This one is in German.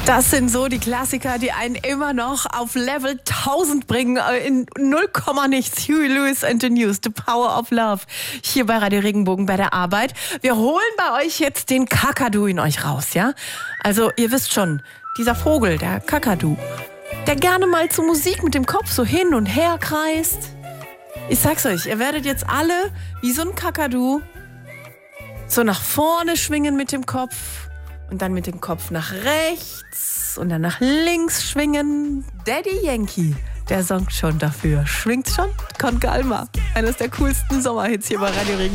Das sind so die Klassiker, die einen immer noch auf Level 1000 bringen. In 0, nichts. Huey Lewis and the News, The Power of Love. Hier bei Radio Regenbogen bei der Arbeit. Wir holen bei euch jetzt den Kakadu in euch raus, ja? Also, ihr wisst schon, dieser Vogel, der Kakadu, der gerne mal zur Musik mit dem Kopf so hin und her kreist. Ich sag's euch, ihr werdet jetzt alle wie so ein Kakadu so nach vorne schwingen mit dem Kopf. Und dann mit dem Kopf nach rechts und dann nach links schwingen. Daddy Yankee, der sorgt schon dafür. Schwingt schon? Con Calma. Eines der coolsten Sommerhits hier bei Radio Regenbogen.